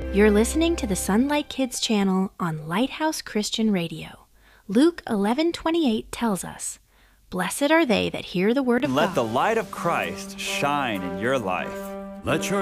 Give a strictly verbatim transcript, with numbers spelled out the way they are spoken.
You're listening to the Sunlight Kids channel on Lighthouse Christian Radio. Luke eleven twenty-eight tells us, "Blessed are they that hear the word of Let God." the light of Christ shine in your life. Let your